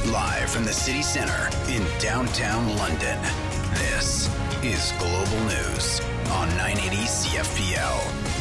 Live from the city center in downtown London, this is Global News on 980 CFPL.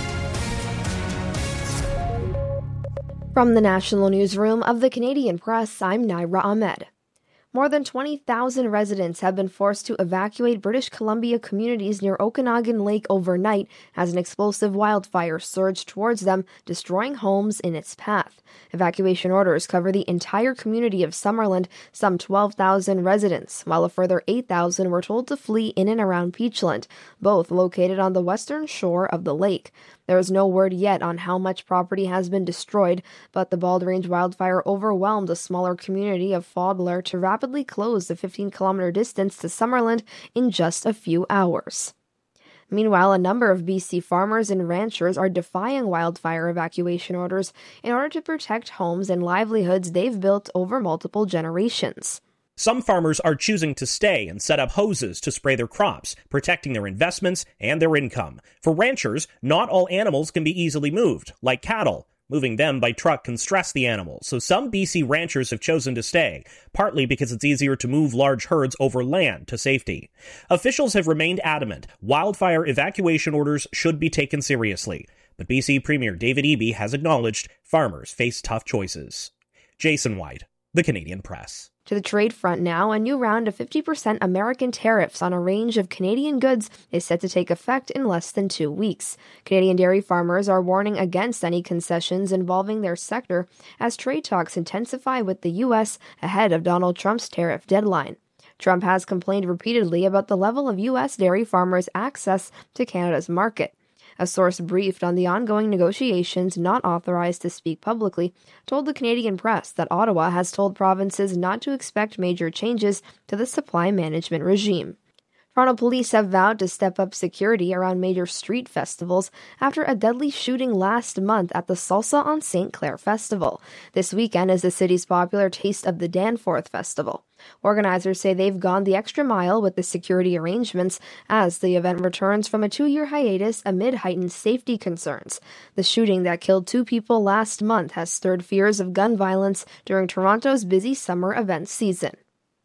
From the National Newsroom of the Canadian Press, I'm Naira Ahmed. More than 20,000 residents have been forced to evacuate British Columbia communities near Okanagan Lake overnight as an explosive wildfire surged towards them, destroying homes in its path. Evacuation orders cover the entire community of Summerland, some 12,000 residents, while a further 8,000 were told to flee in and around Peachland, both located on the western shore of the lake. There is no word yet on how much property has been destroyed, but the Bald Range wildfire overwhelmed a smaller community of Fodler to rapidly close the 15-kilometer distance to Summerland in just a few hours. Meanwhile, a number of BC farmers and ranchers are defying wildfire evacuation orders in order to protect homes and livelihoods they've built over multiple generations. Some farmers are choosing to stay and set up hoses to spray their crops, protecting their investments and their income. For ranchers, not all animals can be easily moved, like cattle. Moving them by truck can stress the animals, so some BC ranchers have chosen to stay, partly because it's easier to move large herds over land to safety. Officials have remained adamant wildfire evacuation orders should be taken seriously, but BC Premier David Eby has acknowledged farmers face tough choices. Jason White, The Canadian Press. To the trade front now, a new round of 50% American tariffs on a range of Canadian goods is set to take effect in less than 2 weeks. Canadian dairy farmers are warning against any concessions involving their sector as trade talks intensify with the U.S. ahead of Donald Trump's tariff deadline. Trump has complained repeatedly about the level of U.S. dairy farmers' access to Canada's market. A source briefed on the ongoing negotiations, not authorized to speak publicly, told the Canadian Press that Ottawa has told provinces not to expect major changes to the supply management regime. Toronto police have vowed to step up security around major street festivals after a deadly shooting last month at the Salsa on St. Clair Festival. This weekend is the city's popular Taste of the Danforth Festival. Organizers say they've gone the extra mile with the security arrangements as the event returns from a 2-year hiatus amid heightened safety concerns. The shooting that killed 2 people last month has stirred fears of gun violence during Toronto's busy summer event season.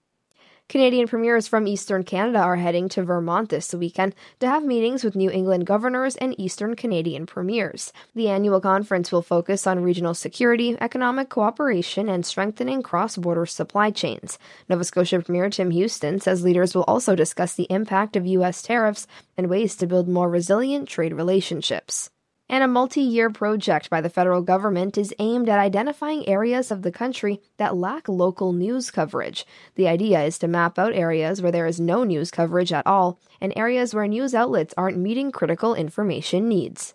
Canadian premiers from Eastern Canada are heading to Vermont this weekend to have meetings with New England governors and Eastern Canadian premiers. The annual conference will focus on regional security, economic cooperation, and strengthening cross-border supply chains. Nova Scotia Premier Tim Houston says leaders will also discuss the impact of U.S. tariffs and ways to build more resilient trade relationships. And a multi-year project by the federal government is aimed at identifying areas of the country that lack local news coverage. The idea is to map out areas where there is no news coverage at all and areas where news outlets aren't meeting critical information needs.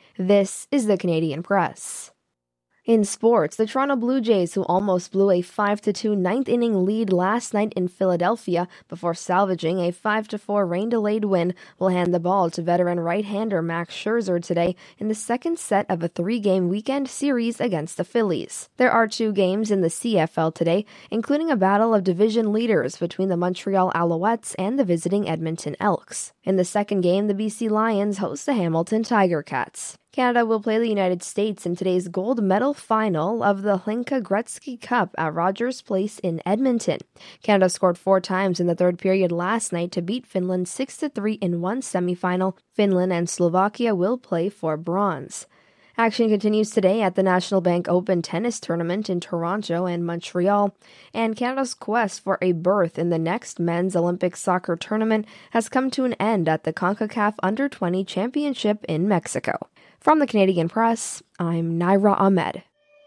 This is the Canadian Press. In sports, the Toronto Blue Jays, who almost blew a 5-2 ninth-inning lead last night in Philadelphia before salvaging a 5-4 rain-delayed win, will hand the ball to veteran right-hander Max Scherzer today in the second set of a 3-game weekend series against the Phillies. There are 2 games in the CFL today, including a battle of division leaders between the Montreal Alouettes and the visiting Edmonton Elks. In the second game, the BC Lions host the Hamilton Tiger Cats. Canada will play the United States in today's gold medal final of the Hlinka Gretzky Cup at Rogers Place in Edmonton. Canada scored 4 times in the third period last night to beat Finland 6-3 in one semifinal. Finland and Slovakia will play for bronze. Action continues today at the National Bank Open Tennis Tournament in Toronto and Montreal, and Canada's quest for a berth in the next men's Olympic soccer tournament has come to an end at the CONCACAF Under-20 Championship in Mexico. From the Canadian Press, I'm Naira Ahmed.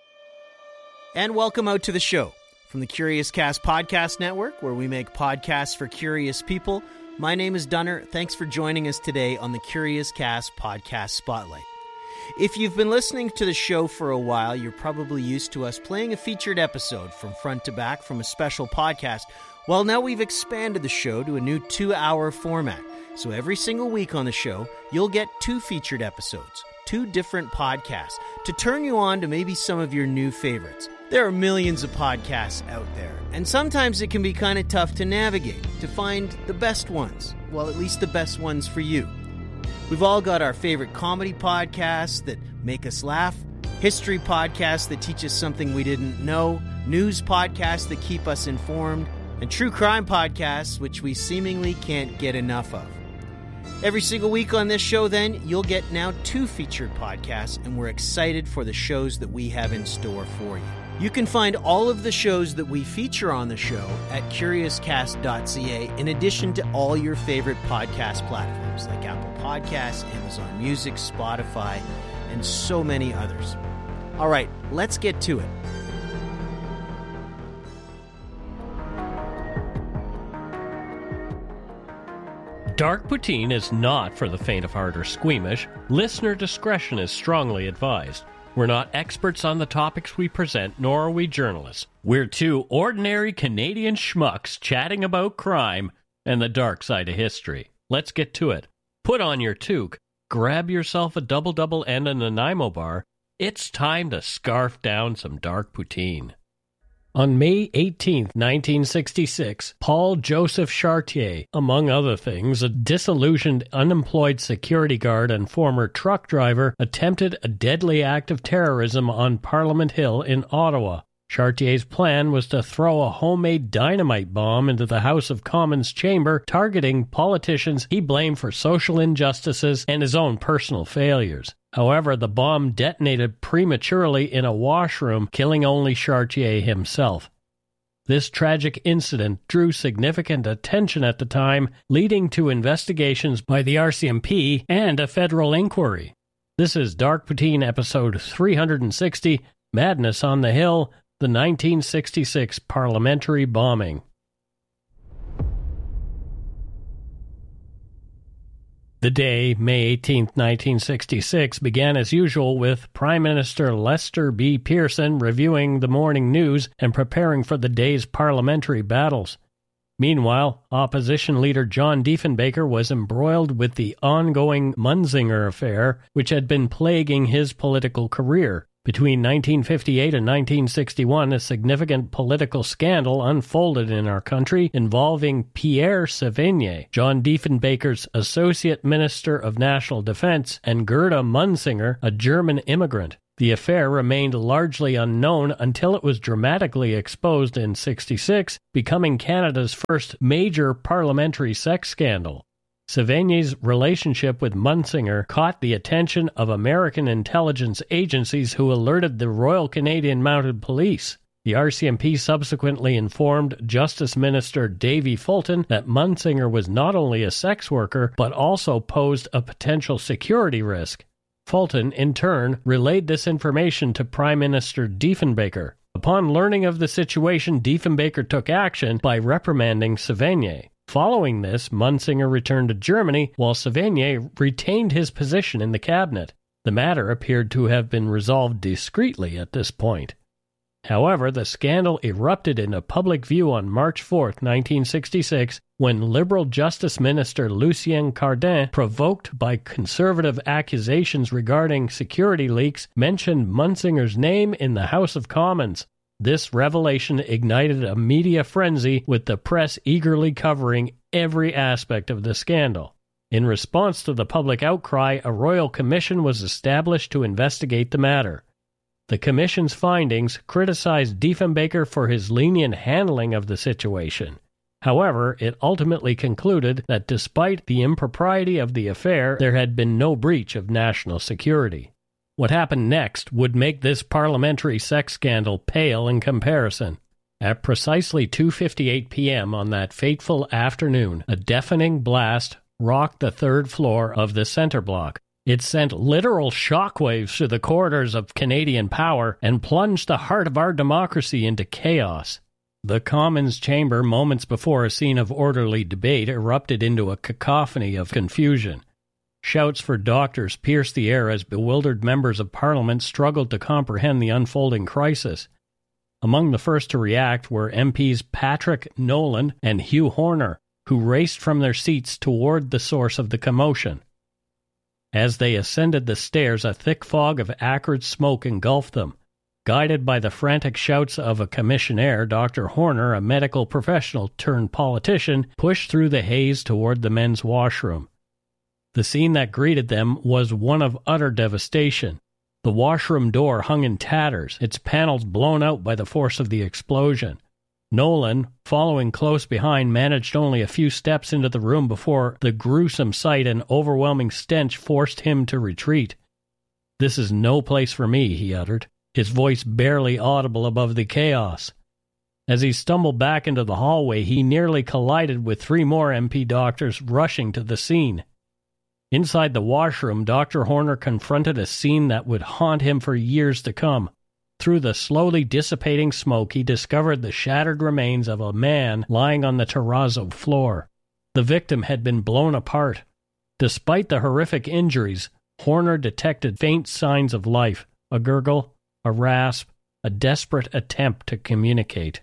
And welcome out to the show. From the Curious Cast Podcast Network, where we make podcasts for curious people, my name is Dunner. Thanks for joining us today on the Curious Cast Podcast Spotlight. If you've been listening to the show for a while, you're probably used to us playing a featured episode from front to back from a special podcast. Well, now we've expanded the show to a new 2-hour format. So every single week on the show, you'll get 2 featured episodes, 2 different podcasts, to turn you on to maybe some of your new favorites. There are millions of podcasts out there, and sometimes it can be kind of tough to navigate, to find the best ones. Well, at least the best ones for you. We've all got our favorite comedy podcasts that make us laugh, history podcasts that teach us something we didn't know, news podcasts that keep us informed, and true crime podcasts, which we seemingly can't get enough of. Every single week on this show, then, you'll get now 2 featured podcasts, and we're excited for the shows that we have in store for you. You can find all of the shows that we feature on the show at curiouscast.ca, in addition to all your favorite podcast platforms like Apple Podcasts, Amazon Music, Spotify, and so many others. All right, let's get to it. Dark poutine is not for the faint of heart or squeamish. Listener discretion is strongly advised. We're not experts on the topics we present, nor are we journalists. We're 2 ordinary Canadian schmucks chatting about crime and the dark side of history. Let's get to it. Put on your toque, grab yourself a double-double and a Nanaimo bar. It's time to scarf down some dark poutine. On May 18, 1966, Paul Joseph Chartier, among other things, a disillusioned, unemployed security guard and former truck driver, attempted a deadly act of terrorism on Parliament Hill in Ottawa. Chartier's plan was to throw a homemade dynamite bomb into the House of Commons chamber, targeting politicians he blamed for social injustices and his own personal failures. However, the bomb detonated prematurely in a washroom, killing only Chartier himself. This tragic incident drew significant attention at the time, leading to investigations by the RCMP and a federal inquiry. This is Dark Poutine episode 360, Madness on the Hill, the 1966 parliamentary bombing. The day, May 18, 1966, began as usual with Prime Minister Lester B. Pearson reviewing the morning news and preparing for the day's parliamentary battles. Meanwhile, opposition leader John Diefenbaker was embroiled with the ongoing Munzinger affair, which had been plaguing his political career. Between 1958 and 1961, a significant political scandal unfolded in our country involving Pierre Sévigné, John Diefenbaker's Associate Minister of National Defense, and Gerda Munzinger, a German immigrant. The affair remained largely unknown until it was dramatically exposed in 1966, becoming Canada's first major parliamentary sex scandal. Sévigné's relationship with Munzinger caught the attention of American intelligence agencies who alerted the Royal Canadian Mounted Police. The RCMP subsequently informed Justice Minister Davy Fulton that Munzinger was not only a sex worker, but also posed a potential security risk. Fulton, in turn, relayed this information to Prime Minister Diefenbaker. Upon learning of the situation, Diefenbaker took action by reprimanding Sévigné. Following this, Munzinger returned to Germany, while Sévigné retained his position in the cabinet. The matter appeared to have been resolved discreetly at this point. However, the scandal erupted into public view on March 4, 1966, when Liberal Justice Minister Lucien Cardin, provoked by conservative accusations regarding security leaks, mentioned Munzinger's name in the House of Commons. This revelation ignited a media frenzy, with the press eagerly covering every aspect of the scandal. In response to the public outcry, a royal commission was established to investigate the matter. The commission's findings criticized Diefenbaker for his lenient handling of the situation. However, it ultimately concluded that despite the impropriety of the affair, there had been no breach of national security. What happened next would make this parliamentary sex scandal pale in comparison. At precisely 2:58 p.m. on that fateful afternoon, a deafening blast rocked the third floor of the Centre Block. It sent literal shockwaves through the corridors of Canadian power and plunged the heart of our democracy into chaos. The Commons chamber, moments before a scene of orderly debate, erupted into a cacophony of confusion. Shouts for doctors pierced the air as bewildered members of Parliament struggled to comprehend the unfolding crisis. Among the first to react were MPs Patrick Nolan and Hugh Horner, who raced from their seats toward the source of the commotion. As they ascended the stairs, a thick fog of acrid smoke engulfed them. Guided by the frantic shouts of a commissionaire, Dr. Horner, a medical professional turned politician, pushed through the haze toward the men's washroom. The scene that greeted them was one of utter devastation. The washroom door hung in tatters, its panels blown out by the force of the explosion. Nolan, following close behind, managed only a few steps into the room before the gruesome sight and overwhelming stench forced him to retreat. "This is no place for me," he uttered, his voice barely audible above the chaos. As he stumbled back into the hallway, he nearly collided with 3 more MP doctors rushing to the scene. Inside the washroom, Dr. Horner confronted a scene that would haunt him for years to come. Through the slowly dissipating smoke, he discovered the shattered remains of a man lying on the terrazzo floor. The victim had been blown apart. Despite the horrific injuries, Horner detected faint signs of life, a gurgle, a rasp, a desperate attempt to communicate.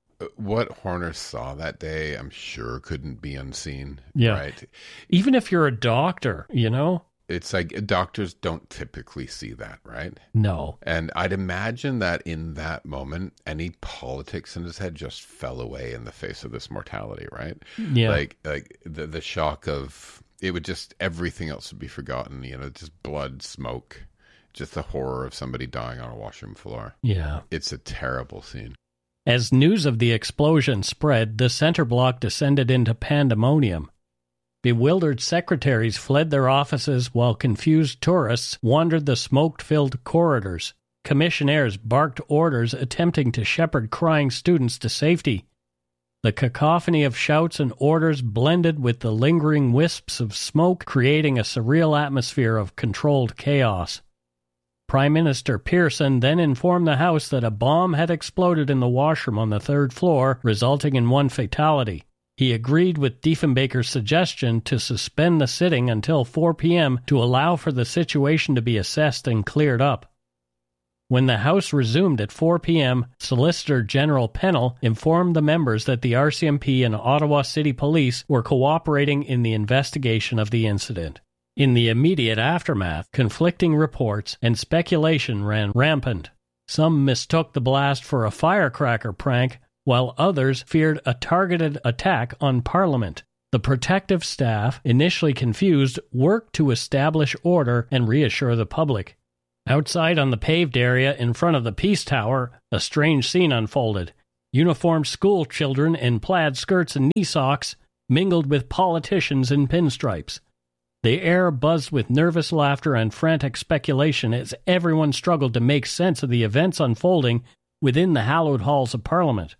What Horner saw that day, I'm sure, couldn't be unseen. Yeah. Right? Even if you're a doctor, you know? It's like doctors don't typically see that, right? No. And I'd imagine that in that moment, any politics in his head just fell away in the face of this mortality, right? Yeah. Like the shock of, it would just, everything else would be forgotten, just blood, smoke, just the horror of somebody dying on a washroom floor. Yeah. It's a terrible scene. As news of the explosion spread, the center block descended into pandemonium. Bewildered secretaries fled their offices while confused tourists wandered the smoke-filled corridors. Commissionaires barked orders attempting to shepherd crying students to safety. The cacophony of shouts and orders blended with the lingering wisps of smoke, creating a surreal atmosphere of controlled chaos. Prime Minister Pearson then informed the House that a bomb had exploded in the washroom on the 3rd floor, resulting in 1 fatality. He agreed with Diefenbaker's suggestion to suspend the sitting until 4 p.m. to allow for the situation to be assessed and cleared up. When the House resumed at 4 p.m., Solicitor General Pennell informed the members that the RCMP and Ottawa City Police were cooperating in the investigation of the incident. In the immediate aftermath, conflicting reports and speculation ran rampant. Some mistook the blast for a firecracker prank, while others feared a targeted attack on Parliament. The protective staff, initially confused, worked to establish order and reassure the public. Outside on the paved area in front of the Peace Tower, a strange scene unfolded. Uniformed school children in plaid skirts and knee socks mingled with politicians in pinstripes. The air buzzed with nervous laughter and frantic speculation as everyone struggled to make sense of the events unfolding within the hallowed halls of Parliament.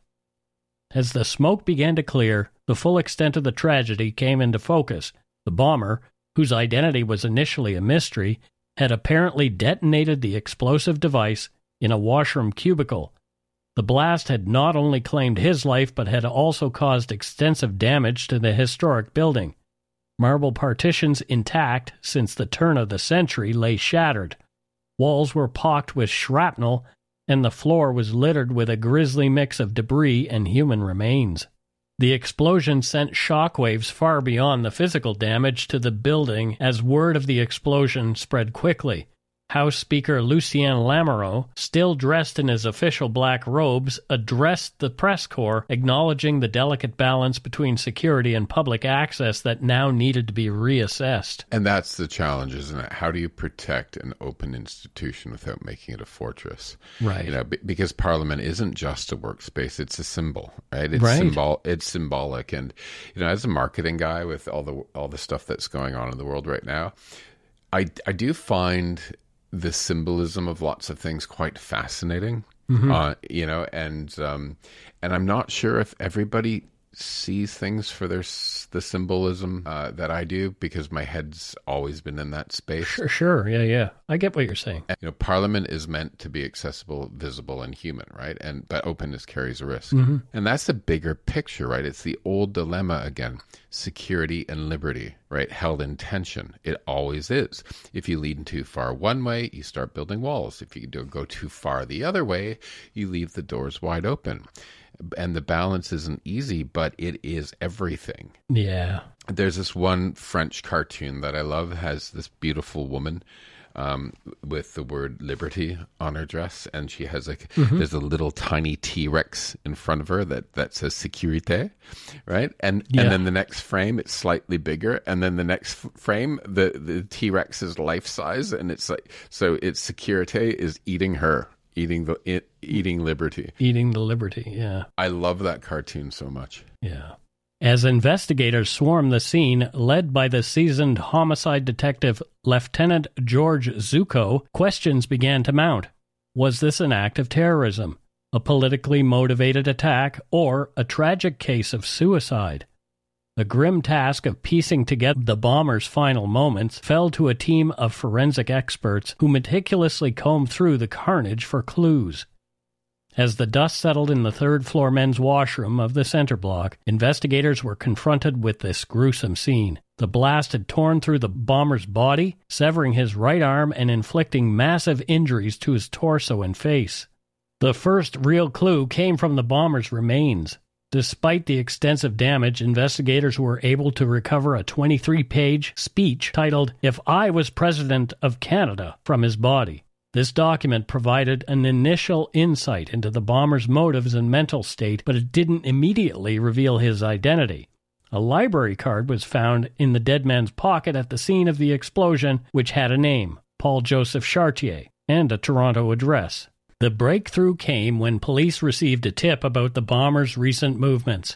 As the smoke began to clear, the full extent of the tragedy came into focus. The bomber, whose identity was initially a mystery, had apparently detonated the explosive device in a washroom cubicle. The blast had not only claimed his life, but had also caused extensive damage to the historic building. Marble partitions intact since the turn of the century lay shattered. Walls were pocked with shrapnel, and the floor was littered with a grisly mix of debris and human remains. The explosion sent shockwaves far beyond the physical damage to the building as word of the explosion spread quickly. House Speaker Lucien Lamoureux, still dressed in his official black robes, addressed the press corps, acknowledging the delicate balance between security and public access that now needed to be reassessed. And that's the challenge, isn't it? How do you protect an open institution without making it a fortress? Right. Because Parliament isn't just a workspace; it's a symbol, right? It's right. It's symbolic, and as a marketing guy with all the stuff that's going on in the world right now, I do find the symbolism of lots of things quite fascinating, and I'm not sure if everybody sees things for the symbolism that I do, because my head's always been in that space. Sure, yeah. I get what you're saying. And, Parliament is meant to be accessible, visible, and human, right? But openness carries a risk. And that's the bigger picture, right? It's the old dilemma again. Security and liberty, right? Held in tension. It always is. If you lean too far one way, you start building walls. If you go too far the other way, you leave the doors wide open. And the balance isn't easy, but it is everything. Yeah. There's this one French cartoon that I love, has this beautiful woman with the word liberty on her dress, and she has there's a little tiny T-Rex in front of her that says sécurité, right? And then the next frame it's slightly bigger, and then the next frame the T-Rex is life size, and it's like, so it's sécurité is eating her. Eating liberty. Eating the liberty, yeah. I love that cartoon so much. Yeah. As investigators swarm the scene, led by the seasoned homicide detective Lieutenant George Zuko, questions began to mount. Was this an act of terrorism, a politically motivated attack, or a tragic case of suicide? The grim task of piecing together the bomber's final moments fell to a team of forensic experts who meticulously combed through the carnage for clues. As the dust settled in the third-floor men's washroom of the center block, investigators were confronted with this gruesome scene. The blast had torn through the bomber's body, severing his right arm and inflicting massive injuries to his torso and face. The first real clue came from the bomber's remains. Despite the extensive damage, investigators were able to recover a 23-page speech titled, "If I Was President of Canada," from his body. This document provided an initial insight into the bomber's motives and mental state, but it didn't immediately reveal his identity. A library card was found in the dead man's pocket at the scene of the explosion, which had a name, Paul Joseph Chartier, and a Toronto address. The breakthrough came when police received a tip about the bomber's recent movements.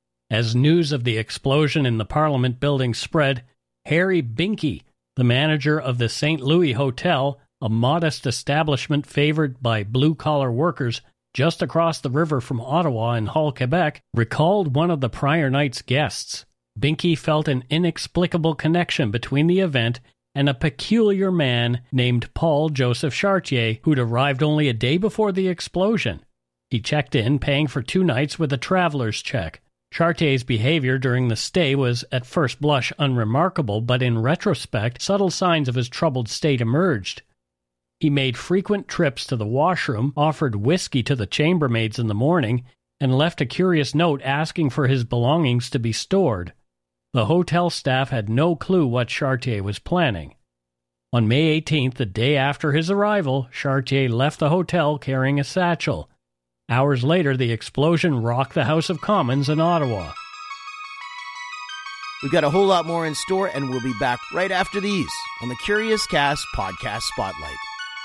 As news of the explosion in the Parliament building spread, Harry Binkie, the manager of the St. Louis Hotel, a modest establishment favored by blue-collar workers just across the river from Ottawa in Hull, Quebec, recalled one of the prior night's guests. Binkie felt an inexplicable connection between the event and a peculiar man named Paul Joseph Chartier, who'd arrived only a day before the explosion. He checked in, paying for 2 nights with a traveler's check. Chartier's behavior during the stay was at first blush unremarkable, but in retrospect, subtle signs of his troubled state emerged. He made frequent trips to the washroom, offered whiskey to the chambermaids in the morning, and left a curious note asking for his belongings to be stored. The hotel staff had no clue what Chartier was planning. On May 18th, the day after his arrival, Chartier left the hotel carrying a satchel. Hours later, the explosion rocked the House of Commons in Ottawa. We've got a whole lot more in store, and we'll be back right after these on the Curious Cast Podcast Spotlight.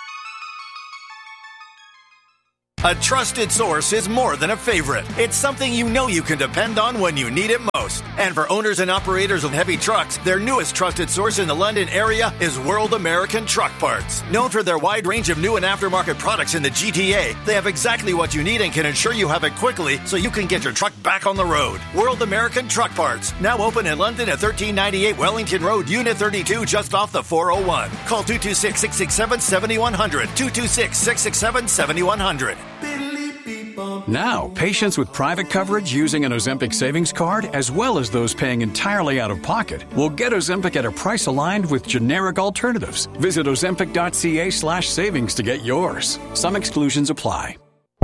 A trusted source is more than a favorite. It's something you know you can depend on when you need it most. And for owners and operators of heavy trucks, their newest trusted source in the London area is World American Truck Parts. Known for their wide range of new and aftermarket products in the GTA, they have exactly what you need and can ensure you have it quickly so you can get your truck back on the road. World American Truck Parts, now open in London at 1398 Wellington Road, Unit 32, just off the 401. Call 226-667-7100, 226-667-7100. Now, patients with private coverage using an Ozempic savings card, as well as those paying entirely out of pocket, will get Ozempic at a price aligned with generic alternatives. Visit ozempic.ca/savings to get yours. Some exclusions apply.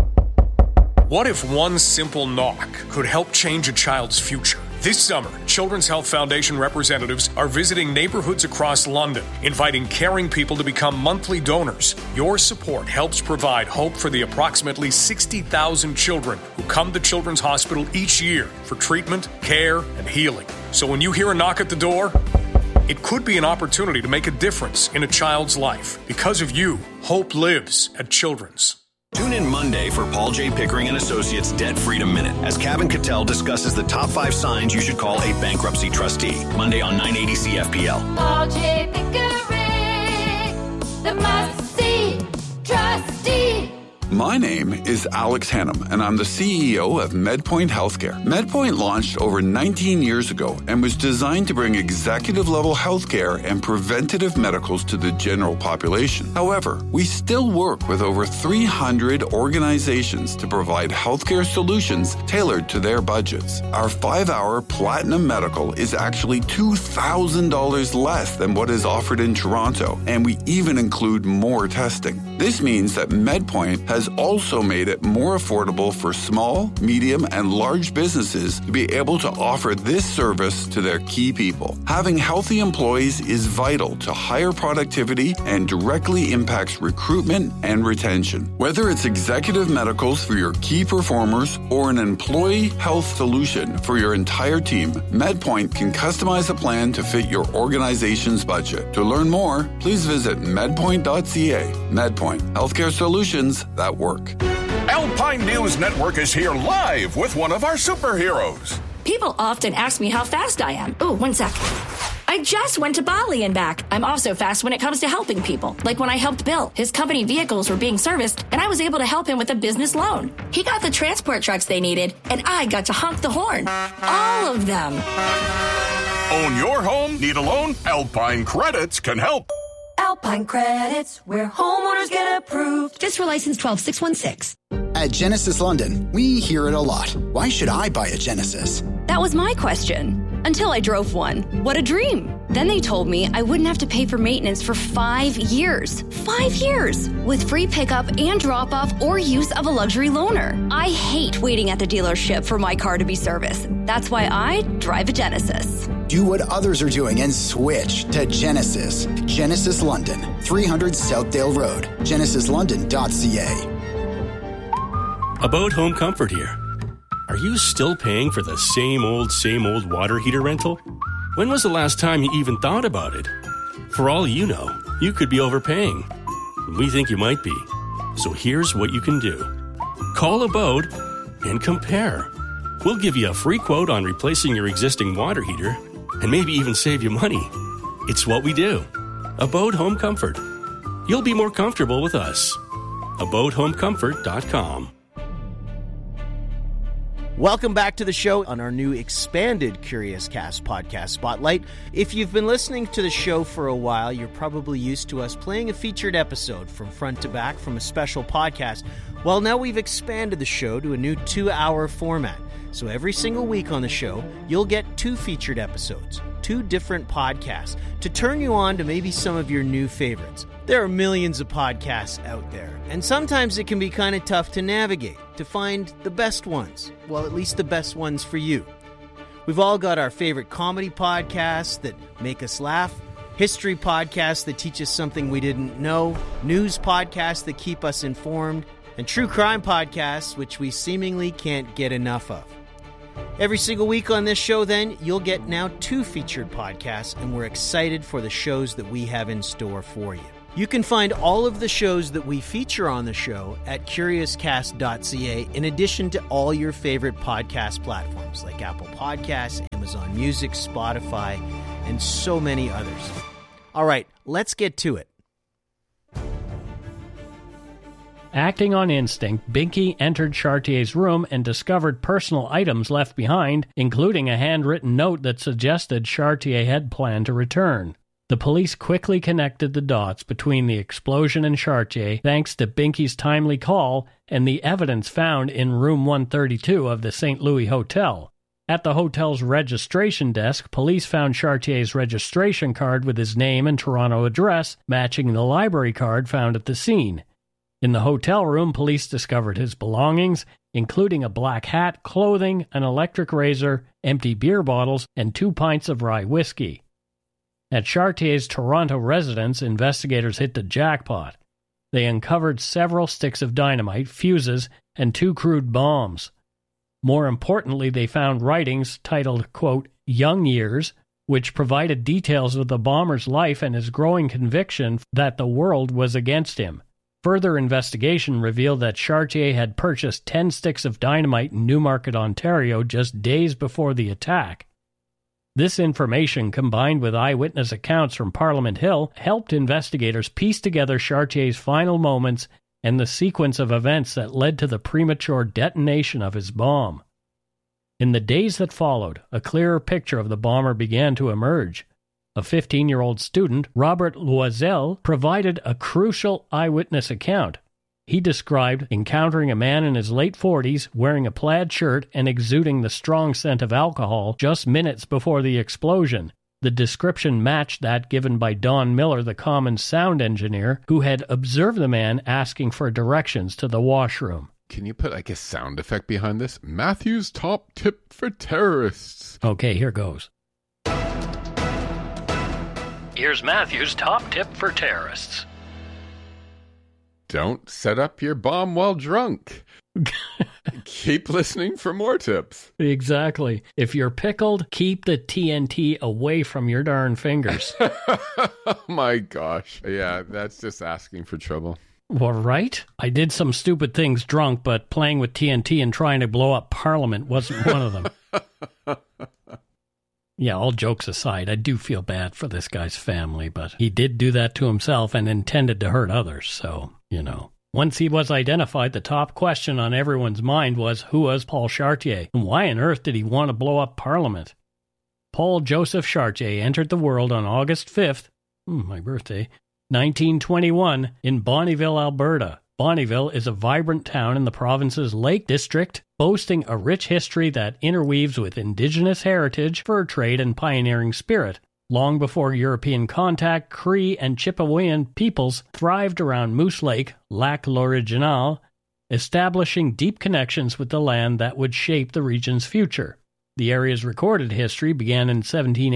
What if one simple knock could help change a child's future? This summer, Children's Health Foundation representatives are visiting neighborhoods across London, inviting caring people to become monthly donors. Your support helps provide hope for the approximately 60,000 children who come to Children's Hospital each year for treatment, care, and healing. So when you hear a knock at the door, it could be an opportunity to make a difference in a child's life. Because of you, hope lives at Children's. Tune in Monday for Paul J. Pickering & Associates Debt Freedom Minute as Kevin Cattell discusses the top 5 signs you should call a bankruptcy trustee. Monday on 980 CFPL. Paul J. Pickering, the must-see trustee. My name is Alex Hannum, and I'm the CEO of MedPoint Healthcare. MedPoint launched over 19 years ago and was designed to bring executive-level healthcare and preventative medicals to the general population. However, we still work with over 300 organizations to provide healthcare solutions tailored to their budgets. Our 5-hour Platinum Medical is actually $2,000 less than what is offered in Toronto, and we even include more testing. This means that MedPoint has also made it more affordable for small, medium, and large businesses to be able to offer this service to their key people. Having healthy employees is vital to higher productivity and directly impacts recruitment and retention. Whether it's executive medicals for your key performers or an employee health solution for your entire team, MedPoint can customize a plan to fit your organization's budget. To learn more, please visit medpoint.ca. MedPoint, healthcare solutions that work. Alpine News Network is here live with one of our superheroes. People often ask me how fast I am. Oh, one sec. I just went to Bali and back. I'm also fast when it comes to helping people. Like when I helped Bill. His company vehicles were being serviced, and I was able to help him with a business loan. He got the transport trucks they needed, and I got to honk the horn. All of them. Own your home? Need a loan? Alpine Credits can help. Alpine Credits, where homeowners get approved. FSRA license 12616. At Genesis London, we hear it a lot. Why should I buy a Genesis? That was my question. Until I drove one. What a dream. Then they told me I wouldn't have to pay for maintenance for 5 years. 5 years! With free pickup and drop-off or use of a luxury loaner. I hate waiting at the dealership for my car to be serviced. That's why I drive a Genesis. Do what others are doing and switch to Genesis. Genesis London, 300 Southdale Road. GenesisLondon.ca. About Home Comfort here. Are you still paying for the same old water heater rental? When was the last time you even thought about it? For all you know, you could be overpaying. We think you might be. So here's what you can do. Call Abode and compare. We'll give you a free quote on replacing your existing water heater and maybe even save you money. It's what we do. Abode Home Comfort. You'll be more comfortable with us. AbodeHomeComfort.com. Welcome back to the show on our new expanded Curious Cast podcast spotlight. If you've been listening to the show for a while, you're probably used to us playing a featured episode from front to back from a special podcast. Well, now we've expanded the show to a new 2-hour format. So every single week on the show, you'll get 2 featured episodes, 2 different podcasts, to turn you on to maybe some of your new favorites. There are millions of podcasts out there, and sometimes it can be kind of tough to navigate, to find the best ones. Well, at least the best ones for you. We've all got our favorite comedy podcasts that make us laugh, history podcasts that teach us something we didn't know, news podcasts that keep us informed, and true crime podcasts which we seemingly can't get enough of. Every single week on this show, then, you'll get now 2 featured podcasts, and we're excited for the shows that we have in store for you. You can find all of the shows that we feature on the show at CuriousCast.ca, in addition to all your favorite podcast platforms like Apple Podcasts, Amazon Music, Spotify, and so many others. All right, let's get to it. Acting on instinct, Binky entered Chartier's room and discovered personal items left behind, including a handwritten note that suggested Chartier had planned to return. The police quickly connected the dots between the explosion and Chartier thanks to Binky's timely call and the evidence found in room 132 of the St. Louis Hotel. At the hotel's registration desk, police found Chartier's registration card with his name and Toronto address, matching the library card found at the scene. In the hotel room, police discovered his belongings, including a black hat, clothing, an electric razor, empty beer bottles, and 2 pints of rye whiskey. At Chartier's Toronto residence, investigators hit the jackpot. They uncovered several sticks of dynamite, fuses, and 2 crude bombs. More importantly, they found writings titled, quote, Young Years, which provided details of the bomber's life and his growing conviction that the world was against him. Further investigation revealed that Chartier had purchased 10 sticks of dynamite in Newmarket, Ontario, just days before the attack. This information, combined with eyewitness accounts from Parliament Hill, helped investigators piece together Chartier's final moments and the sequence of events that led to the premature detonation of his bomb. In the days that followed, a clearer picture of the bomber began to emerge. A 15-year-old student, Robert Loisel, provided a crucial eyewitness account. He described encountering a man in his late 40s wearing a plaid shirt and exuding the strong scent of alcohol just minutes before the explosion, The description matched that given by Don Miller, the Commons sound engineer, who had observed the man asking for directions to the washroom. Can you put like a sound effect behind this? Matthew's top tip for terrorists. Okay, here goes. Here's Matthew's top tip for terrorists. Don't set up your bomb while drunk. Keep listening for more tips. Exactly. If you're pickled, keep the TNT away from your darn fingers. Oh my gosh. Yeah, that's just asking for trouble. Well, right? I did some stupid things drunk, but playing with TNT and trying to blow up Parliament wasn't one of them. Yeah, all jokes aside, I do feel bad for this guy's family, but he did do that to himself and intended to hurt others, so, you know. Once he was identified, the top question on everyone's mind was, who was Paul Chartier, and why on earth did he want to blow up Parliament? Paul Joseph Chartier entered the world on August 5th, my birthday, 1921, in Bonnyville, Alberta. Bonnyville is a vibrant town in the province's Lake District, boasting a rich history that interweaves with Indigenous heritage, fur trade, and pioneering spirit. Long before European contact, Cree and Chippewayan peoples thrived around Moose Lake, Lac l'Original, establishing deep connections with the land that would shape the region's future. The area's recorded history began in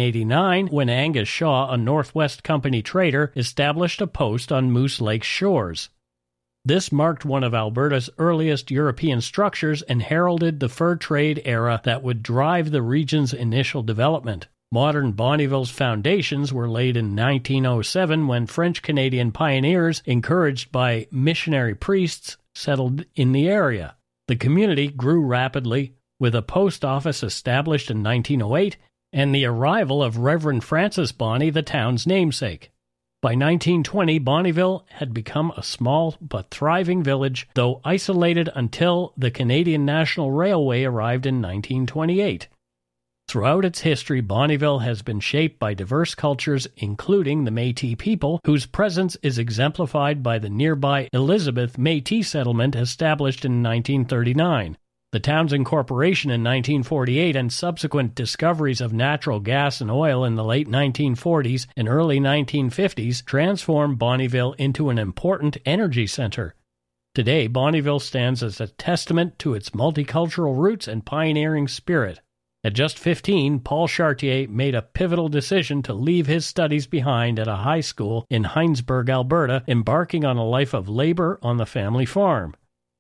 1789 when Angus Shaw, a Northwest Company trader, established a post on Moose Lake's shores. This marked one of Alberta's earliest European structures and heralded the fur trade era that would drive the region's initial development. Modern Bonnyville's foundations were laid in 1907 when French-Canadian pioneers, encouraged by missionary priests, settled in the area. The community grew rapidly, with a post office established in 1908 and the arrival of Reverend Francis Bonney, the town's namesake. By 1920, Bonnyville had become a small but thriving village, though isolated until the Canadian National Railway arrived in 1928. Throughout its history, Bonnyville has been shaped by diverse cultures, including the Métis people, whose presence is exemplified by the nearby Elizabeth Métis settlement established in 1939. The town's incorporation in 1948 and subsequent discoveries of natural gas and oil in the late 1940s and early 1950s transformed Bonnyville into an important energy center. Today, Bonnyville stands as a testament to its multicultural roots and pioneering spirit. At just 15, Paul Chartier made a pivotal decision to leave his studies behind at a high school in Heinsberg, Alberta, embarking on a life of labor on the family farm.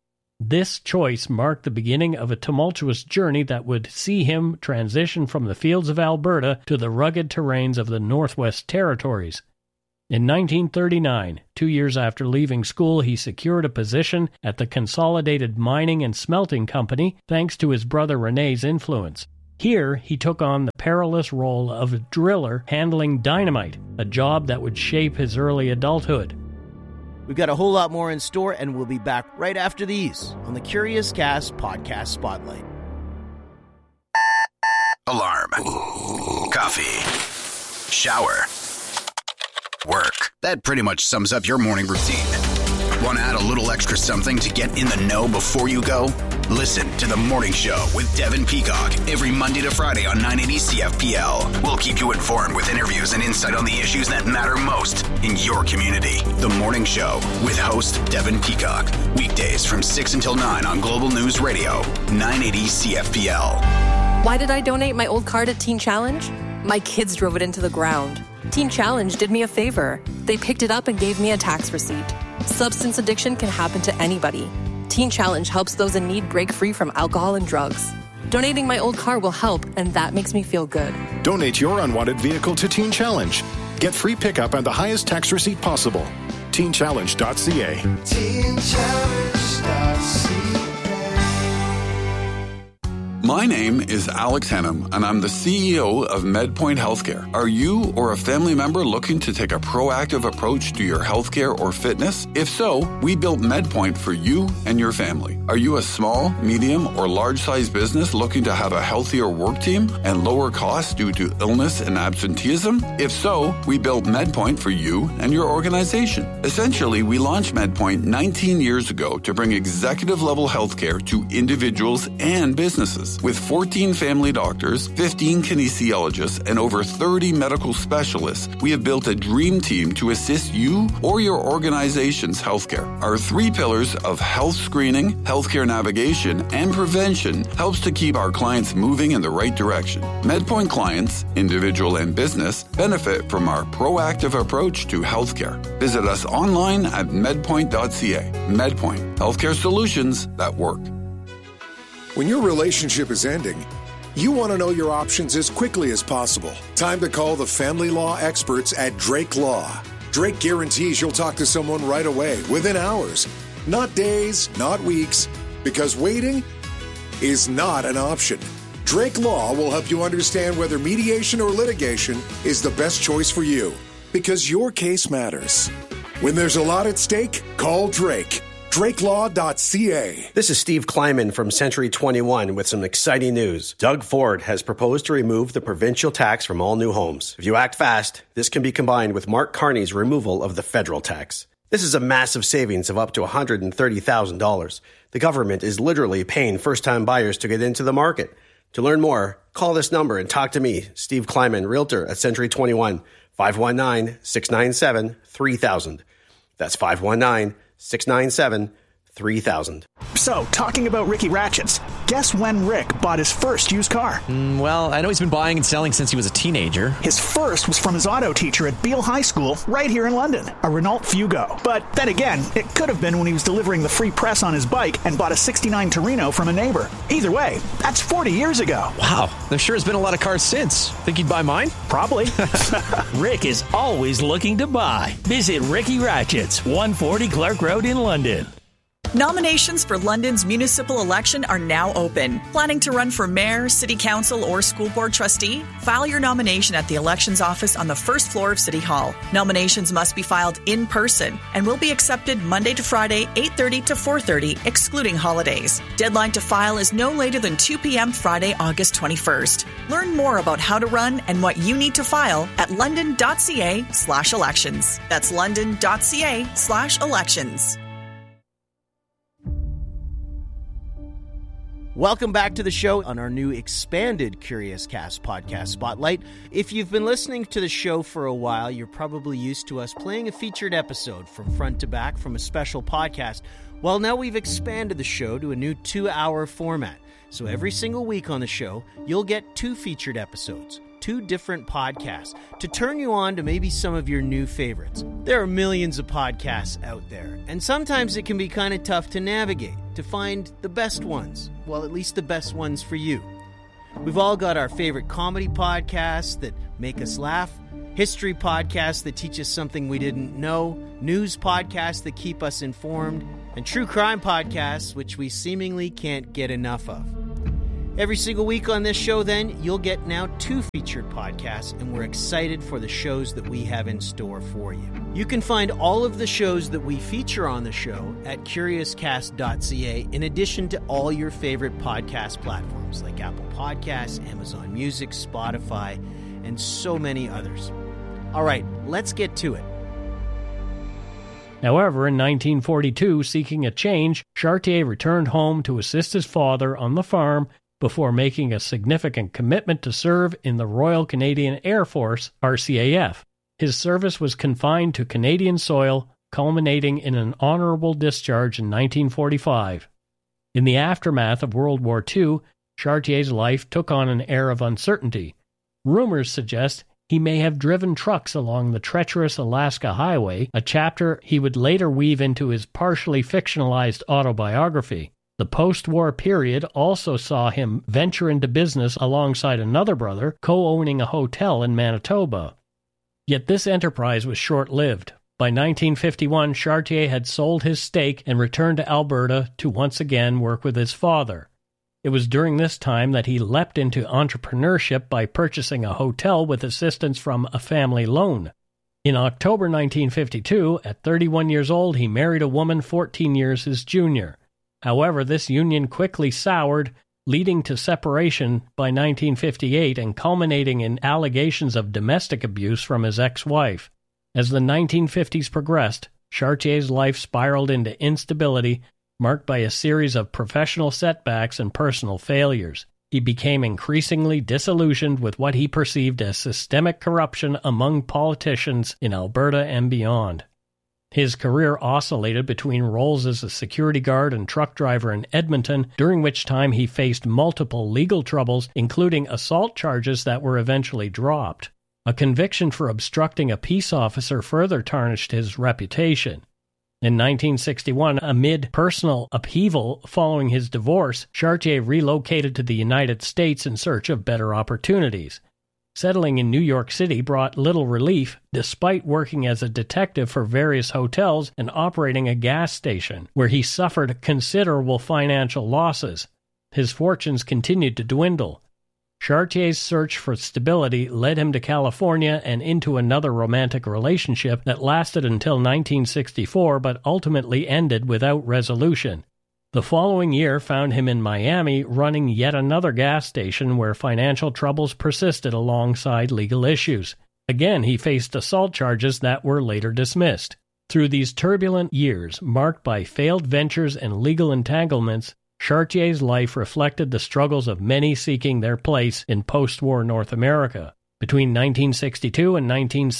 This choice marked the beginning of a tumultuous journey that would see him transition from the fields of Alberta to the rugged terrains of the Northwest Territories. In 1939, 2 years after leaving school, he secured a position at the Consolidated Mining and Smelting Company thanks to his brother René's influence. Here, he took on the perilous role of a driller handling dynamite, a job that would shape his early adulthood. We've got a whole lot more in store, and we'll be back right after these on the Curious Cast Podcast Spotlight. Alarm. Coffee. Shower. Work. That pretty much sums up your morning routine. Want to add a little extra something to get in the know before you go? Listen to The Morning Show with Devin Peacock every Monday to Friday on 980 CFPL. We'll keep you informed with interviews and insight on the issues that matter most in your community. The Morning Show with host Devin Peacock. Weekdays from 6 until 9 on Global News Radio, 980 CFPL. Why did I donate my old car to Teen Challenge? My kids drove it into the ground. Teen Challenge did me a favor. They picked it up and gave me a tax receipt. Substance addiction can happen to anybody. Teen Challenge helps those in need break free from alcohol and drugs. Donating my old car will help, and that makes me feel good. Donate your unwanted vehicle to Teen Challenge. Get free pickup and the highest tax receipt possible. TeenChallenge.ca. TeenChallenge.ca. My name is Alex Hennum, and I'm the CEO of MedPoint Healthcare. Are you or a family member looking to take a proactive approach to your healthcare or fitness? If so, we built MedPoint for you and your family. Are you a small, medium, or large-sized business looking to have a healthier work team and lower costs due to illness and absenteeism? If so, we built MedPoint for you and your organization. Essentially, we launched MedPoint 19 years ago to bring executive-level healthcare to individuals and businesses. practice. With 14 family doctors, 15 kinesiologists, and over 30 medical specialists, we have built a dream team to assist you or your organization's healthcare. Our 3 pillars of health screening, healthcare navigation, and prevention helps to keep our clients moving in the right direction. MedPoint clients, individual and business, benefit from our proactive approach to healthcare. Visit us online at medpoint.ca. MedPoint, healthcare solutions that work. When your relationship is ending, you want to know your options as quickly as possible. Time to call the family law experts at Drake Law. Drake guarantees you'll talk to someone right away, within hours. Not days, not weeks, because waiting is not an option. Drake Law will help you understand whether mediation or litigation is the best choice for you, because your case matters. When there's a lot at stake, call Drake. DrakeLaw.ca. This is Steve Kleiman from Century 21 with some exciting news. Doug Ford has proposed to remove the provincial tax from all new homes. If you act fast, this can be combined with Mark Carney's removal of the federal tax. This is a massive savings of up to $130,000. The government is literally paying first-time buyers to get into the market. To learn more, call this number and talk to me, Steve Kleiman, Realtor at Century 21, 519-697-3000. That's 519-697-3000. So, talking about Ricky Ratchets, guess when Rick bought his first used car? Well, I know he's been buying and selling since he was a teenager. His first was from his auto teacher at Beale High School, right here in London, a Renault Fugo. But then again, it could have been when he was delivering the free press on his bike and bought a '69 Torino from a neighbor. Either way, that's 40 years ago. Wow, there sure has been a lot of cars since. Think he'd buy mine? Probably. Rick is always looking to buy. Visit Ricky Ratchets, 140 Clark Road in London. Nominations for London's municipal election are now open. Planning to run for mayor, city council, or school board trustee? File your nomination at the elections office on the first floor of City Hall. Nominations must be filed in person and will be accepted Monday to Friday, 8:30 to 4:30, excluding holidays. Deadline to file is no later than 2 p.m. Friday, August 21st. Learn more about how to run and what you need to file at london.ca/elections. That's london.ca/elections. Welcome back to the show on our new expanded Curious Cast podcast spotlight. If you've been listening to the show for a while, you're probably used to us playing a featured episode from front to back from a special podcast. Well, now we've expanded the show to a new 2-hour format. So every single week on the show, you'll get 2 featured episodes, 2 different podcasts, to turn you on to maybe some of your new favorites. There are millions of podcasts out there, and sometimes it can be kind of tough to navigate, to find the best ones. Well, at least the best ones for you. We've all got our favorite comedy podcasts that make us laugh, history podcasts that teach us something we didn't know, news podcasts that keep us informed, and true crime podcasts which we seemingly can't get enough of. Every single week on this show, then, you'll get now 2 featured podcasts, and we're excited for the shows that we have in store for you. You can find all of the shows that we feature on the show at CuriousCast.ca, in addition to all your favorite podcast platforms like Apple Podcasts, Amazon Music, Spotify, and so many others. All right, let's get to it. However, in 1942, seeking a change, Chartier returned home to assist his father on the farm before making a significant commitment to serve in the Royal Canadian Air Force, RCAF. His service was confined to Canadian soil, culminating in an honorable discharge in 1945. In the aftermath of World War II, Chartier's life took on an air of uncertainty. Rumors suggest he may have driven trucks along the treacherous Alaska Highway, a chapter he would later weave into his partially fictionalized autobiography. The post-war period also saw him venture into business alongside another brother, co-owning a hotel in Manitoba. Yet this enterprise was short-lived. By 1951, Chartier had sold his stake and returned to Alberta to once again work with his father. It was during this time that he leapt into entrepreneurship by purchasing a hotel with assistance from a family loan. In October 1952, at 31 years old, he married a woman 14 years his junior. However, this union quickly soured, leading to separation by 1958 and culminating in allegations of domestic abuse from his ex-wife. As the 1950s progressed, Chartier's life spiraled into instability, marked by a series of professional setbacks and personal failures. he became increasingly disillusioned with what he perceived as systemic corruption among politicians in Alberta and beyond. His career oscillated between roles as a security guard and truck driver in Edmonton, during which time he faced multiple legal troubles, including assault charges that were eventually dropped. A conviction for obstructing a peace officer further tarnished his reputation. In 1961, amid personal upheaval following his divorce, Chartier relocated to the United States in search of better opportunities. Settling in New York City brought little relief, despite working as a detective for various hotels and operating a gas station, where he suffered considerable financial losses. His fortunes continued to dwindle. Chartier's search for stability led him to California and into another romantic relationship that lasted until 1964 but ultimately ended without resolution. The following year found him in Miami running yet another gas station where financial troubles persisted alongside legal issues. Again, he faced assault charges that were later dismissed. Through these turbulent years, marked by failed ventures and legal entanglements, Chartier's life reflected the struggles of many seeking their place in post-war North America. Between 1962 and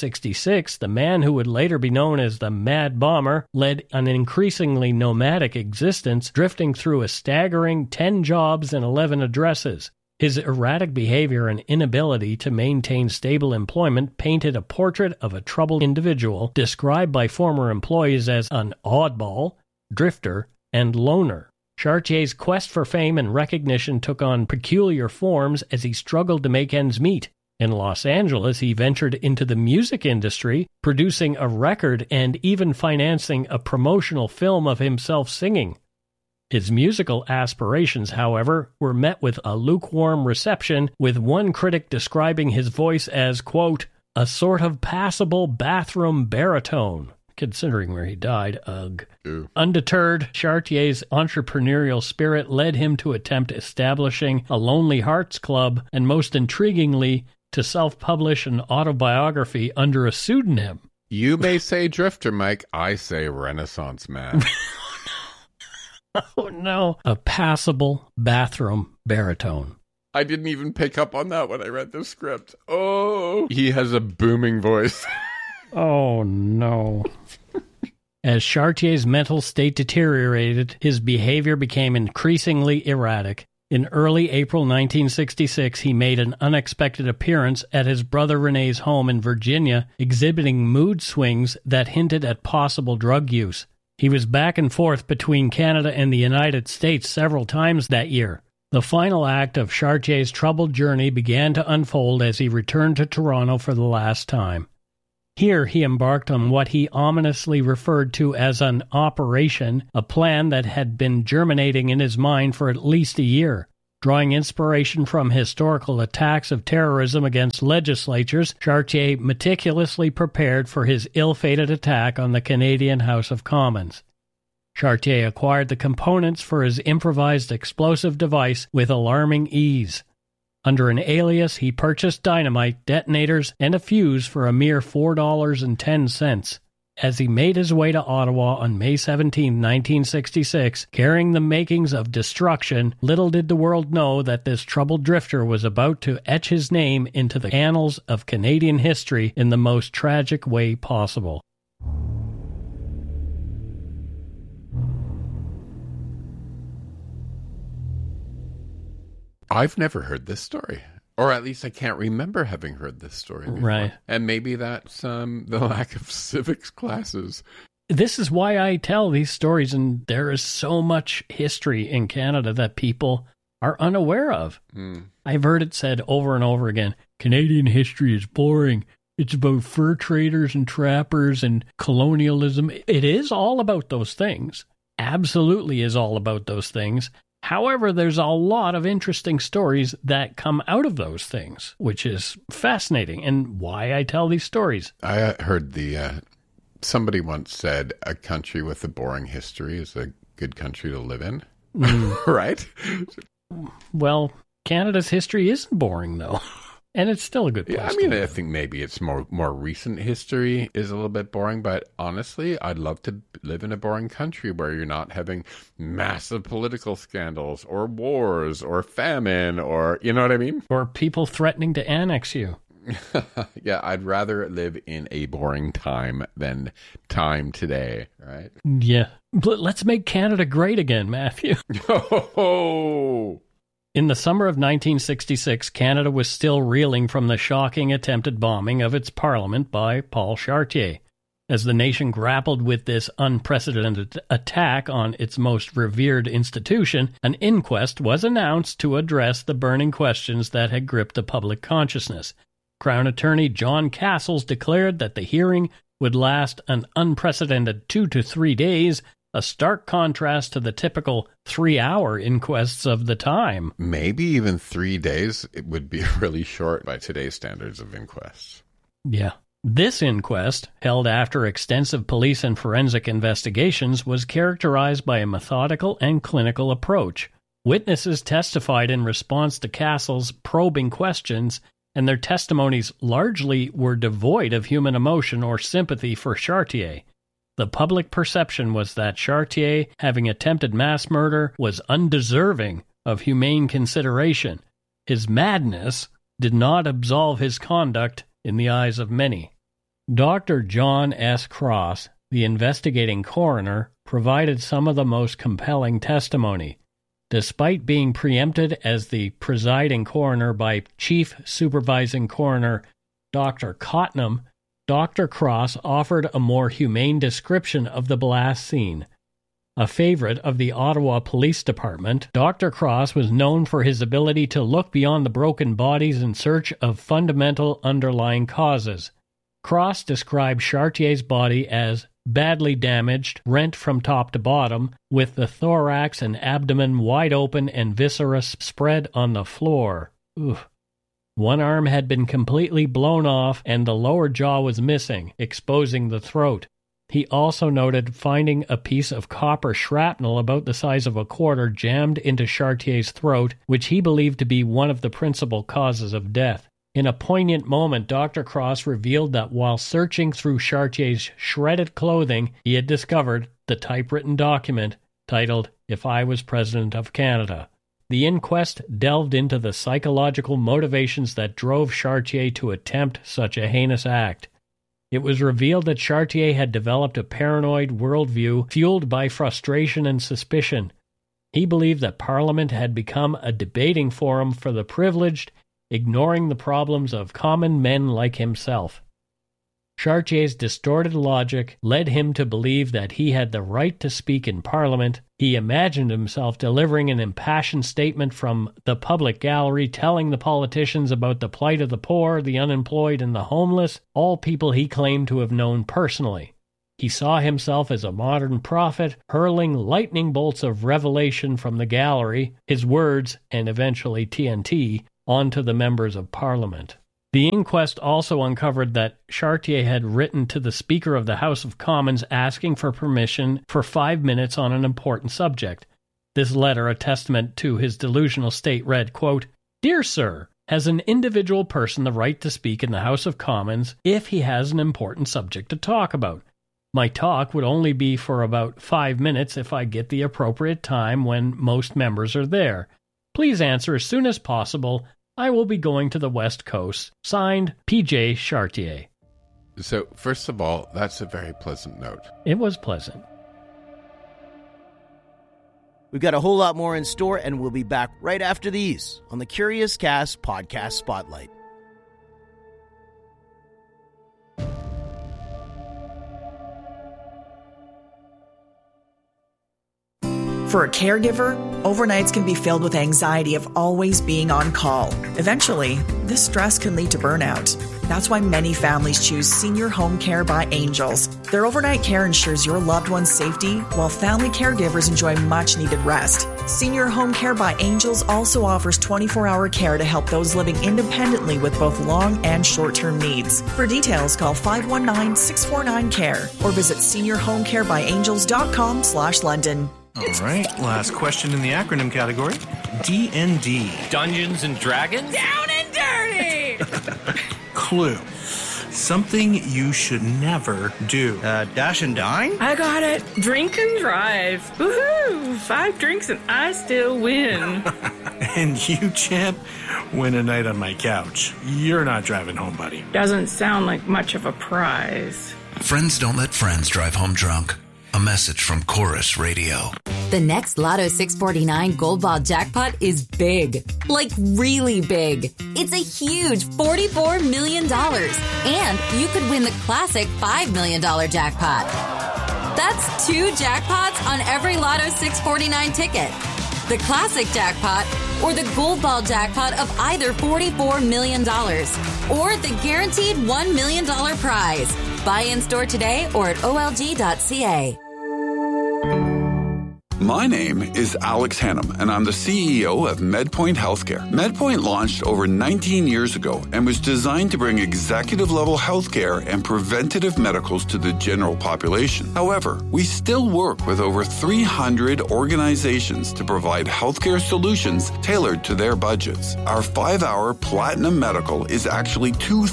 1966, the man who would later be known as the Mad Bomber led an increasingly nomadic existence, drifting through a staggering 10 jobs and 11 addresses. His erratic behavior and inability to maintain stable employment painted a portrait of a troubled individual, described by former employees as an oddball, drifter, and loner. Chartier's quest for fame and recognition took on peculiar forms as he struggled to make ends meet. In Los Angeles, he ventured into the music industry, producing a record and even financing a promotional film of himself singing. His musical aspirations, however, were met with a lukewarm reception, with one critic describing his voice as, quote, a sort of passable bathroom baritone. Considering where he died, ugh. Ew. Undeterred, Chartier's entrepreneurial spirit led him to attempt establishing a Lonely Hearts Club, and most intriguingly, to self-publish an autobiography under a pseudonym. You may say drifter, Mike. I say Renaissance man. Oh, no. A passable bathroom baritone. I didn't even pick up on that when I read the script. Oh, he has a booming voice. Oh, no. As Chartier's mental state deteriorated, his behavior became increasingly erratic. In early April 1966, he made an unexpected appearance at his brother René's home in Virginia, exhibiting mood swings that hinted at possible drug use. He was back and forth between Canada and the United States several times that year. The final act of Chartier's troubled journey began to unfold as he returned to Toronto for the last time. Here he embarked on what he ominously referred to as an operation, a plan that had been germinating in his mind for at least a year. Drawing inspiration from historical attacks of terrorism against legislatures, Chartier meticulously prepared for his ill-fated attack on the Canadian House of Commons. Chartier acquired the components for his improvised explosive device with alarming ease. Under an alias, he purchased dynamite, detonators, and a fuse for a mere $4.10. As he made his way to Ottawa on May 17, 1966, carrying the makings of destruction, little did the world know that this troubled drifter was about to etch his name into the annals of Canadian history in the most tragic way possible. I've never heard this story. Or at least I can't remember having heard this story before. Right. And maybe that's the lack of civics classes. This is why I tell these stories, and there is so much history in Canada that people are unaware of. I've heard it said over and over again, Canadian history is boring. It's about fur traders and trappers and colonialism. It is all about those things. Absolutely is all about those things. However, there's a lot of interesting stories that come out of those things, which is fascinating, and why I tell these stories. I heard somebody once said a country with a boring history is a good country to live in, right? Well, Canada's history isn't boring, though. And it's still a good place. Yeah, I mean, I think maybe it's more recent history is a little bit boring, but honestly, I'd love to live in a boring country where you're not having massive political scandals or wars or famine or, you know what I mean? Or people threatening to annex you. Yeah, I'd rather live in a boring time than time today, right? Yeah. But let's make Canada great again, Matthew. Oh! In the summer of 1966, Canada was still reeling from the shocking attempted bombing of its parliament by Paul Chartier. As the nation grappled with this unprecedented attack on its most revered institution, an inquest was announced to address the burning questions that had gripped the public consciousness. Crown Attorney John Castles declared that the hearing would last an unprecedented 2 to 3 days, a stark contrast to the typical 3-hour inquests of the time. Maybe even 3 days. It would be really short by today's standards of inquests. Yeah. This inquest, held after extensive police and forensic investigations, was characterized by a methodical and clinical approach. Witnesses testified in response to Castle's probing questions, and their testimonies largely were devoid of human emotion or sympathy for Chartier. The absolute perception was that Chartier, having attempted mass murder, was undeserving of humane consideration. His madness did not absolve his conduct in the eyes of many. Dr. John S. Cross, the investigating coroner, provided some of the most compelling testimony. Despite being preempted as the presiding coroner by Chief Supervising Coroner Dr. Cotnam, Dr. Cross offered a more humane description of the blast scene. A favorite of the Ottawa Police Department, Dr. Cross was known for his ability to look beyond the broken bodies in search of fundamental underlying causes. Cross described Chartier's body as badly damaged, rent from top to bottom, with the thorax and abdomen wide open and viscera spread on the floor. Oof. One arm had been completely blown off and the lower jaw was missing, exposing the throat. He also noted finding a piece of copper shrapnel about the size of a quarter jammed into Chartier's throat, which he believed to be one of the principal causes of death. In a poignant moment, Dr. Cross revealed that while searching through Chartier's shredded clothing, he had discovered the typewritten document titled, "If I Was President of Canada." The inquest delved into the psychological motivations that drove Chartier to attempt such a heinous act. It was revealed that Chartier had developed a paranoid worldview fueled by frustration and suspicion. He believed that Parliament had become a debating forum for the privileged, ignoring the problems of common men like himself. Chartier's distorted logic led him to believe that he had the right to speak in Parliament. He imagined himself delivering an impassioned statement from the public gallery telling the politicians about the plight of the poor, the unemployed, and the homeless, all people he claimed to have known personally. He saw himself as a modern prophet, hurling lightning bolts of revelation from the gallery, his words, and eventually TNT, onto the members of Parliament. The inquest also uncovered that Chartier had written to the Speaker of the House of Commons asking for permission for 5 minutes on an important subject. This letter, a testament to his delusional state, read, quote, "Dear Sir, has an individual person the right to speak in the House of Commons if he has an important subject to talk about? My talk would only be for about 5 minutes if I get the appropriate time when most members are there. Please answer as soon as possible. I will be going to the West Coast. Signed, P.J. Chartier." So, first of all, that's a very pleasant note. It was pleasant. We've got a whole lot more in store, and we'll be back right after these on the Curious Cast Podcast Spotlight. For a caregiver, overnights can be filled with anxiety of always being on call. Eventually, this stress can lead to burnout. That's why many families choose Senior Home Care by Angels. Their overnight care ensures your loved one's safety, while family caregivers enjoy much-needed rest. Senior Home Care by Angels also offers 24-hour care to help those living independently with both long and short-term needs. For details, call 519-649-CARE or visit seniorhomecarebyangels.com/London. All right, last question in the acronym category. D&D. Dungeons and Dragons? Down and dirty! Security! Clue. Something you should never do. Dash and dine? I got it. Drink and drive. Woohoo! 5 drinks and I still win. And you, champ, win a night on my couch. You're not driving home, buddy. Doesn't sound like much of a prize. Friends don't let friends drive home drunk. A message from Chorus Radio. The next Lotto 649 Gold Ball jackpot is big. Like really big. It's a huge $44 million. And you could win the classic $5 million jackpot. That's 2 jackpots on every Lotto 649 ticket. The classic jackpot or the Gold Ball jackpot of either $44 million or the guaranteed $1 million prize. Buy in store today or at olg.ca. My name is Alex Hannum, and I'm the CEO of MedPoint Healthcare. MedPoint launched over 19 years ago and was designed to bring executive-level healthcare and preventative medicals to the general population. However, we still work with over 300 organizations to provide healthcare solutions tailored to their budgets. Our 5-hour Platinum Medical is actually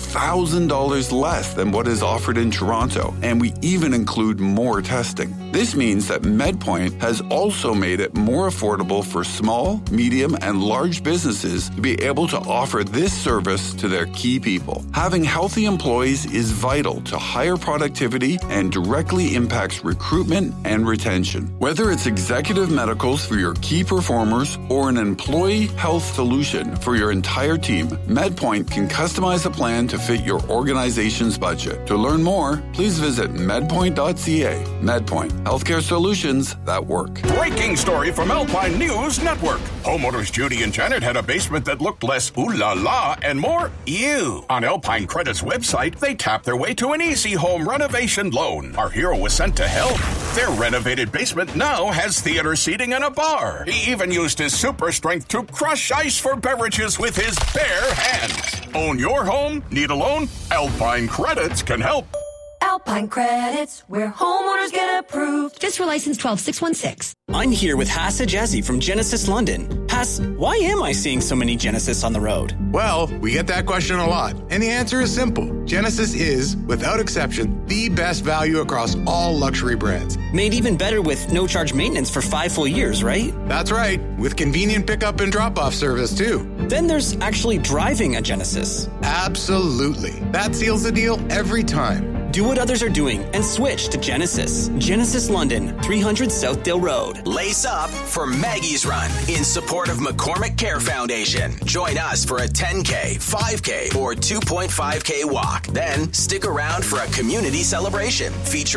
$2,000 less than what is offered in Toronto, and we even include more testing. This means that MedPoint has also made it more affordable for small, medium, and large businesses to be able to offer this service to their key people. Having healthy employees is vital to higher productivity and directly impacts recruitment and retention. Whether it's executive medicals for your key performers or an employee health solution for your entire team, MedPoint can customize a plan to fit your organization's budget. To learn more, please visit medpoint.ca. MedPoint, healthcare solutions that work. Breaking story from Alpine News Network. Homeowners Judy and Janet had a basement that looked less ooh la la and more ew. On Alpine Credit's website, they tapped their way to an easy home renovation loan. Our hero was sent to help. Their renovated basement now has theater seating and a bar. He even used his super strength to crush ice for beverages with his bare hands. Own your home? Need a loan? Alpine Credits can help. Alpine Credits, where homeowners get approved. Fisker license 12616. I'm here with Hass Ajazi from Genesis London. Hass, why am I seeing so many Genesis on the road? Well, we get that question a lot, and the answer is simple. Genesis is, without exception, the best value across all luxury brands. Made even better with no-charge maintenance for 5 full years, right? That's right, with convenient pickup and drop-off service, too. Then there's actually driving a Genesis. Absolutely. That seals the deal every time. Do what others are doing and switch to Genesis. Genesis London, 300 Southdale Road. Lace up for Maggie's Run in support of McCormick Care Foundation. Join us for a 10K, 5K, or 2.5K walk. Then stick around for a community celebration featuring